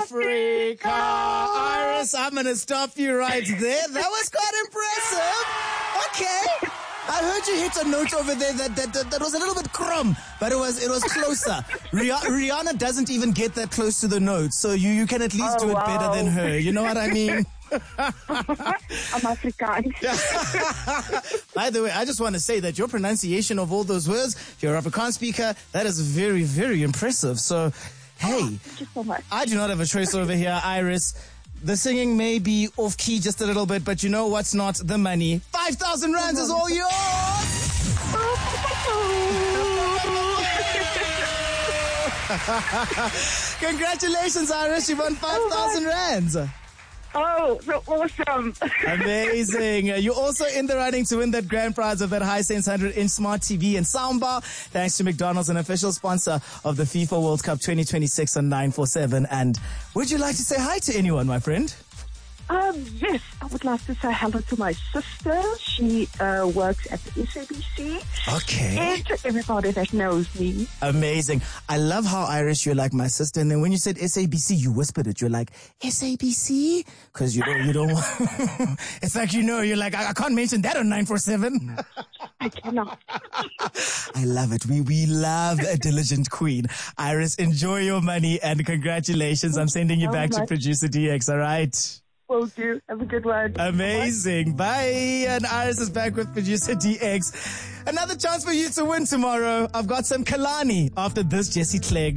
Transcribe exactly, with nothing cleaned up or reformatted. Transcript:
Africa. Iris, I'm going to stop you right there. That was quite impressive. Okay. I heard you hit a note over there that, that, that, that was a little bit crumb, but it was it was closer. Rih- Rihanna doesn't even get that close to the note, so you, you can at least Oh, do it wow. better than her. You know what I mean? I'm Afrikaans. By the way, I just want to say that your pronunciation of all those words, if you're an Afrikaans speaker, that is very, very impressive. So, hey, Oh, thank you so much. I do not have a choice over here, Iris. The singing may be off key just a little bit, but you know what's not? The money. five thousand rands is all yours! Congratulations, Iris. You won five thousand rands. Oh, so awesome. Amazing. You're also in the running to win that grand prize of that Hisense one hundred inch smart T V and soundbar. Thanks to McDonald's, an official sponsor of the FIFA World Cup twenty twenty-six on nine forty-seven. And would you like to say hi to anyone, my friend? Um, yes, I would like to say hello to my sister. She uh, works at the S A B C. Okay. And to everybody that knows me. Amazing. I love how, Irish, you're like my sister. And then when you said S A B C, you whispered it. You're like, S A B C? Because you don't, you don't want... It's like, you know, you're like, I, I can't mention that on nine forty-seven. I cannot. I love it. We we love a diligent queen. Iris, enjoy your money and congratulations. I'm sending you so back to much. Producer D X, all right? Will do. Have a good one. Amazing. Bye. And Iris is back with Producer D X. Another chance for you to win tomorrow. I've got some Kalani after this, Jesse Clegg.